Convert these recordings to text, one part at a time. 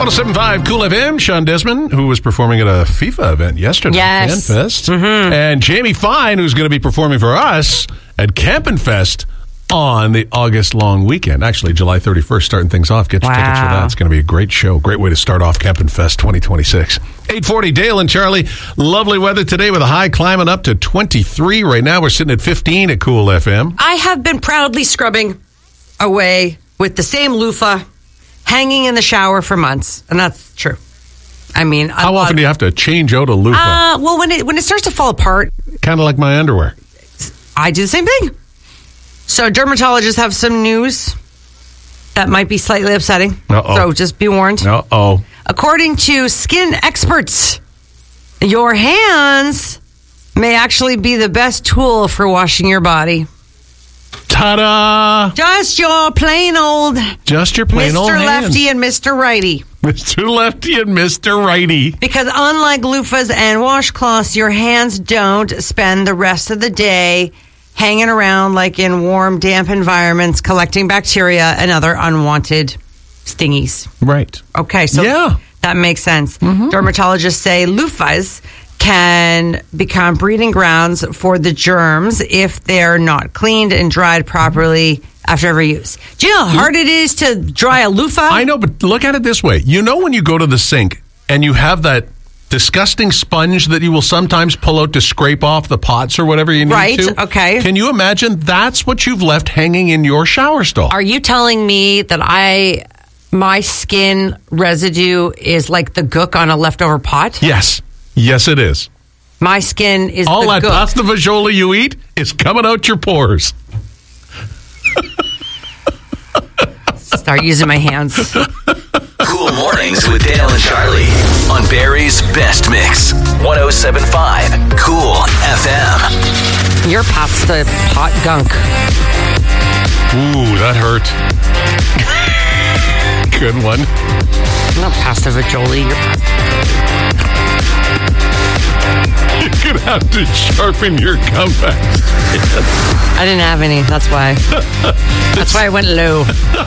107.5 Cool FM. Sean Desmond, who was performing at a FIFA event yesterday. Yes. FanFest. Mm-hmm. And Jamie Fine, who's going to be performing for us at Campin' Fest on the August long weekend. Actually, July 31st, starting things off. Get your tickets for that. It's going to be a great show. Great way to start off Campin' Fest 2026. 840, Dale and Charlie. Lovely weather today with a high climbing up to 23. Right now, we're sitting at 15 at Cool FM. I have been proudly scrubbing away with the same loofah hanging in the shower for months. And that's true. I mean, how often do you have to change out a loofah? Well, when it starts to fall apart. Kind of like my underwear. I do the same thing. So dermatologists have some news that might be slightly upsetting. Uh-oh. So just be warned. Uh-oh. According to skin experts, your hands may actually be the best tool for washing your body. Ta-da! Just your plain old Mr. Lefty and Mr. Righty. Mr. Lefty and Mr. Righty. Because unlike loofahs and washcloths, your hands don't spend the rest of the day hanging around like in warm, damp environments, collecting bacteria and other unwanted stingies. Right. Okay, so that makes sense. Mm-hmm. Dermatologists say loofahs can become breeding grounds for the germs if they're not cleaned and dried properly after every use. Do you know how hard it is to dry a loofah? I know, but look at it this way. You know when you go to the sink and you have that disgusting sponge that you will sometimes pull out to scrape off the pots or whatever you need to? Right, okay. Can you imagine that's what you've left hanging in your shower stall? Are you telling me that my skin residue is like the gook on a leftover pot? Yes. Yes, it is. My skin is all the that gook. pasta fagioli you eat is coming out your pores. Start using my hands. Cool Mornings with Dale and Charlie on Barrie's Best Mix. 107.5 Cool FM. You're past the pot gunk. Ooh, that hurt. Good one. I'm not pasta fagioli. You're pasta. You're going to have to sharpen your comebacks. I didn't have any. That's why. That's why I went low.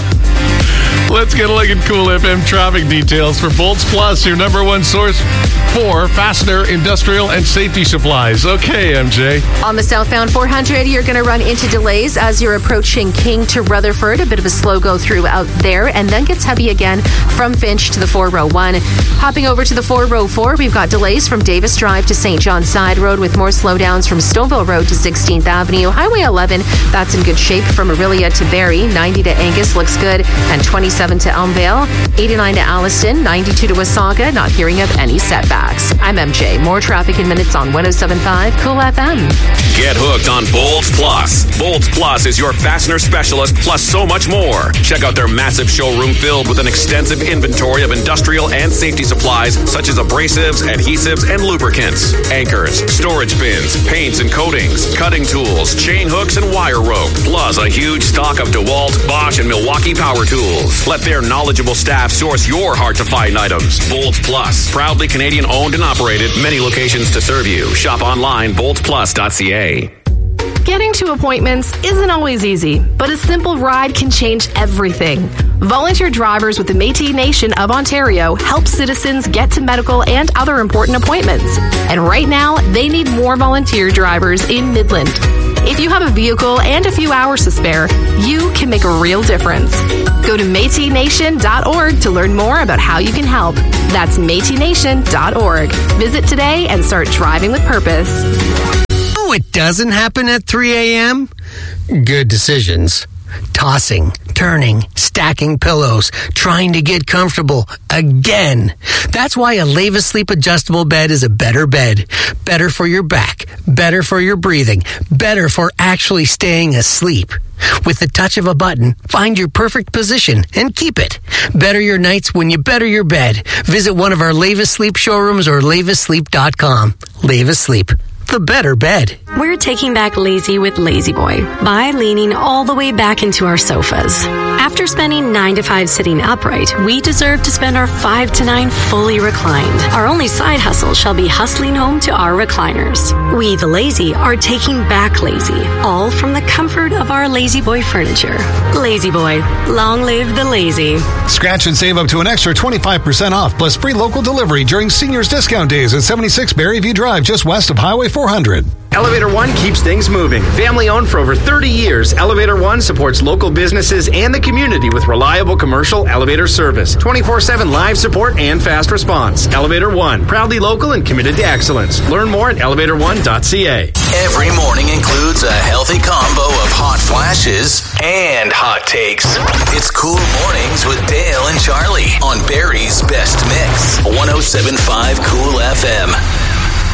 Let's get a look at Cool FM traffic details for Bolts Plus, your number one source for fastener, industrial, and safety supplies. Okay, MJ. On the southbound 400, you're going to run into delays as you're approaching King to Rutherford. A bit of a slow go through out there, and then gets heavy again from Finch to the 401. Hopping over to the 404, we've got delays from Davis Drive to St. John's Side Road with more slowdowns from Stoneville Road to 16th Avenue. Highway 11, that's in good shape from Aurelia to Barrie. 90 to Angus looks good, and 27 to Elmvale. 89 to Alliston. 92 to Wasaga. Not hearing of any setbacks. I'm MJ. More traffic in minutes on 107.5 Cool FM. Get hooked on Bolts Plus. Bolts Plus is your fastener specialist plus so much more. Check out their massive showroom filled with an extensive inventory of industrial and safety supplies such as abrasives, adhesives, and lubricants, anchors, storage bins, paints and coatings, cutting tools, chain hooks, and wire rope, plus a huge stock of DeWalt, Bosch, and Milwaukee power tools. Let their knowledgeable staff source your hard-to-find items. Bolts Plus, proudly Canadian-owned and operated, many locations to serve you. Shop online, boltsplus.ca. Getting to appointments isn't always easy, but a simple ride can change everything. Volunteer drivers with the Métis Nation of Ontario help citizens get to medical and other important appointments. And right now, they need more volunteer drivers in Midland. If you have a vehicle and a few hours to spare, you can make a real difference. Go to MétisNation.org to learn more about how you can help. That's MétisNation.org. Visit today and start driving with purpose. Oh, it doesn't happen at 3 a.m.? Good decisions. Tossing, turning, stacking pillows, trying to get comfortable again. That's why a Leva Sleep adjustable bed is a better bed. Better for your back, better for your breathing, better for actually staying asleep. With the touch of a button, find your perfect position and keep it. Better your nights when you better your bed. Visit one of our Leva Sleep showrooms or levasleep.com. Leva Sleep. the better bed. We're taking back lazy with Lazy Boy by leaning all the way back into our sofas. After spending 9 to 5 sitting upright, we deserve to spend our 5 to 9 fully reclined. Our only side hustle shall be hustling home to our recliners. We, the lazy, are taking back lazy, all from the comfort of our Lazy Boy furniture. Lazy Boy, long live the lazy. Scratch and save up to an extra 25% off, plus free local delivery during Seniors Discount Days at 76 Berryview Drive, just west of Highway 400. Elevator One keeps things moving. Family owned for over 30 years, Elevator One supports local businesses and the community with reliable commercial elevator service, 24/7 live support and fast response. Elevator One, proudly local and committed to excellence. Learn more at elevator1.ca. Every morning includes a healthy combo of hot flashes and hot takes. It's Cool Mornings with Dale and Charlie on Barry's Best Mix, 107.5 Cool FM.